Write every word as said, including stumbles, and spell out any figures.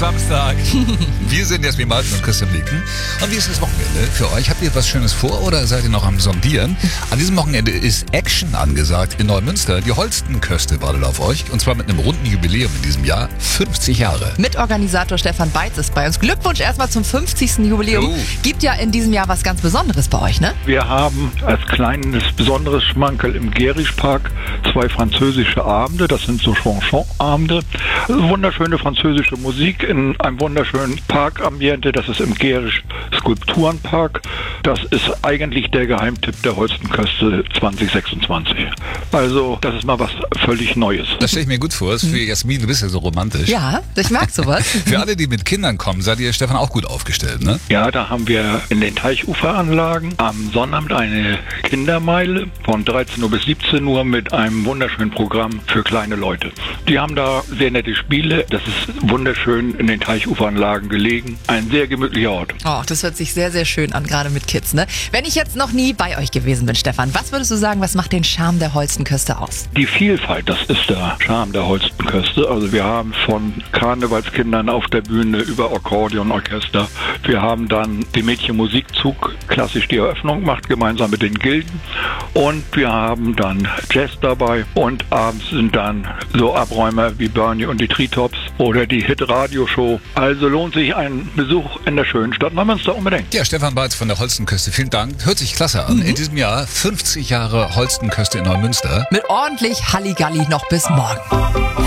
Samstag. Wir sind Jasmin Martin und Christian Blicken. Und wie ist das Wochenende für euch? Habt ihr was Schönes vor oder seid ihr noch am Sondieren? An diesem Wochenende ist Action angesagt in Neumünster. Die Holstenköste wartet auf euch. Und zwar mit einem runden Jubiläum in diesem Jahr. fünfzig Jahre. Mitorganisator Stefan Beitz ist bei uns. Glückwunsch erstmal zum fünfzigsten Jubiläum. Oh. Gibt ja in diesem Jahr was ganz Besonderes bei euch, ne? Wir haben als kleines besonderes Schmankerl im Gerischpark zwei französische Abende. Das sind so Chanson-Abende. Also wunderschöne französische Musik in einem wunderschönen Parkambiente. Das ist im Gerisch Skulpturenpark. Das ist eigentlich der Geheimtipp der Holstenköste zwanzig sechsundzwanzig. Also das ist mal was völlig Neues. Das stelle ich mir gut vor. Das ist für Jasmin, du bist ja so romantisch. Ja, ich mag sowas. Für alle, die mit Kindern kommen, seid ihr, Stefan, auch gut aufgestellt, ne? Ja, da haben wir in den Teichuferanlagen am Sonnabend eine Kindermeile von dreizehn Uhr bis siebzehn Uhr mit einem wunderschönen Programm für kleine Leute. Die haben da sehr nette Spiele. Das ist wunderschön in den Teichuferanlagen gelegen. Ein sehr gemütlicher Ort. Oh, das hört sich sehr, sehr schön an, gerade mit Kids, ne? Wenn ich jetzt noch nie bei euch gewesen bin, Stefan, was würdest du sagen, was macht den Charme der Holstenköste aus? Die Vielfalt, das ist der Charme der Holstenköste. Also wir haben von Karnevalskindern auf der Bühne über Akkordeonorchester. Wir haben dann den Mädchenmusikzug, klassisch die Eröffnung macht, gemeinsam mit den Gilden. Und wir haben dann Jazz dabei. Und abends sind dann so Abräumer wie Bernie und die Treetops oder die Hit-Radio-Show. Also lohnt sich ein Besuch in der schönen Stadt Neumünster unbedingt. Ja, Stefan Beitz von der Holstenköste, vielen Dank. Hört sich klasse an. Mhm. In diesem Jahr fünfzig Jahre Holstenköste in Neumünster. Mit ordentlich Halligalli noch bis morgen.